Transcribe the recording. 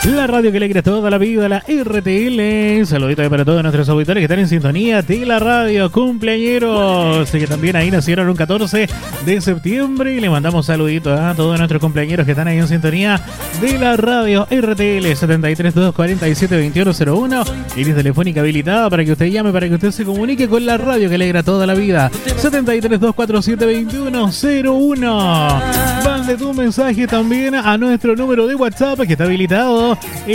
La radio que alegra toda la vida, la RTL. Saludito para todos nuestros auditores que están en sintonía de la radio, cumpleañeros, que también ahí nacieron un 14 de septiembre. Y le mandamos saluditos a todos nuestros cumpleañeros que están ahí en sintonía de la radio RTL 73-247-2101. Línea telefónica habilitada para que usted llame, para que usted se comunique con la radio que alegra toda la vida. 73-247-2101. Mande tu mensaje también a nuestro número de WhatsApp que está habilitado.